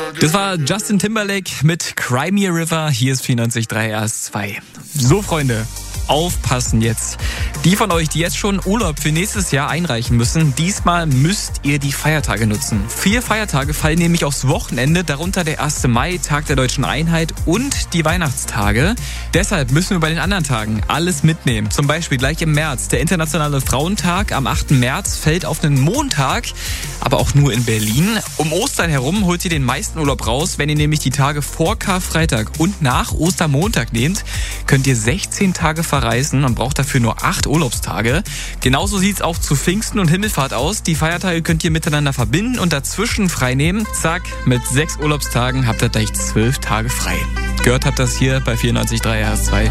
Das war Justin Timberlake mit Cry Me a River. Hier ist 94.3 RS2. So, Freunde, aufpassen jetzt. Die von euch, die jetzt schon Urlaub für nächstes Jahr einreichen müssen, diesmal müsst ihr die Feiertage nutzen. 4 Feiertage fallen nämlich aufs Wochenende, darunter der 1. Mai, Tag der Deutschen Einheit und die Weihnachtstage. Deshalb müssen wir bei den anderen Tagen alles mitnehmen. Zum Beispiel gleich im März. Der Internationale Frauentag am 8. März fällt auf einen Montag, aber auch nur in Berlin. Um Ostern herum holt ihr den meisten Urlaub raus. Wenn ihr nämlich die Tage vor Karfreitag und nach Ostermontag nehmt, könnt ihr 16 Tage verreisen und braucht dafür nur 8 Urlaubstage. Genauso sieht's auch zu Pfingsten und Himmelfahrt aus. Die Feiertage könnt ihr miteinander verbinden und dazwischen frei nehmen. Zack, mit 6 Urlaubstagen habt ihr gleich 12 Tage frei. Gehört habt das hier bei 94.3 RS2.